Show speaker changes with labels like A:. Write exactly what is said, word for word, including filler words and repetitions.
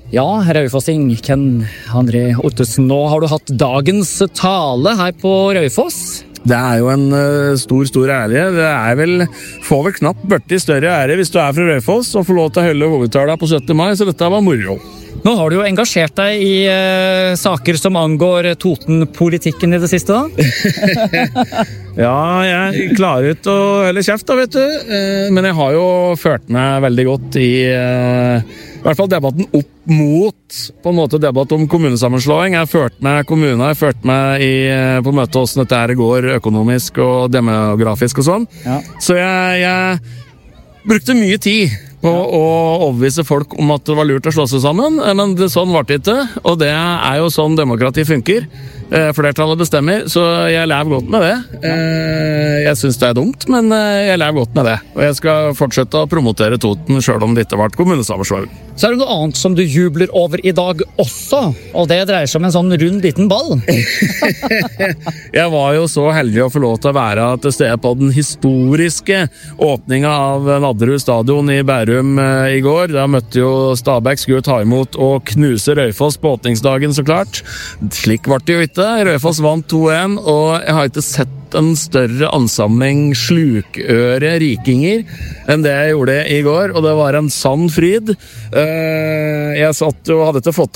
A: Ja, Raufossing, Ken André Ottesen, nå har du hatt dagens tale her på Raufoss.
B: Det er jo en uh, stor, stor ære. Det er vel, får vel knapt børti større ære hvis du er fra Raufoss og får lov til å holde hovedtalen på syttende mai, så dette var moro.
A: Nå har du jo engasjert deg i uh, saker som angår Toten-politikken i det siste, da?
B: Ja, jeg klarer ut å helle kjeft, da, vet du. Uh, men jeg har jo ført meg veldig godt i uh, i hvert fall debatten opp mot på en måte debatt om kommunesammenslåing. Jeg har ført meg kommuner, jeg har ført meg i, på møte hvordan dette her går økonomisk og demografisk og sånn. Ja. Så jeg, jeg brukte mye tid på ja. å overbevise folk om at det var lurt å slå seg sammen, men det, sånn var det ikke, og det er jo sånn demokrati funker. Flertallet bestemmer, så jeg lever godt med det. Jeg synes det er dumt, men jeg lever godt med det. Og jeg skal fortsette å promotere Toten, selv om det ikke ble kommunesammenslåing.
A: Så er det noe annet som du jubler over i dag også, og det dreier seg om en sånn rund liten ball.
B: Jeg var jo så heldig å få lov til å være til stede på den historiske åpningen av Nadderud stadion i Bærum i går. Da møtte jo Stabæk, skulle ta imot og knuse Raufoss på åpningsdagen, så klart. Slik ble det jo ikke. Raufoss vant to en, og jeg har ikke sett en større ansamling slukøre rikinger enn det jeg gjorde i går, og det var en sann fryd. Jeg satt jo, hadde ikke fått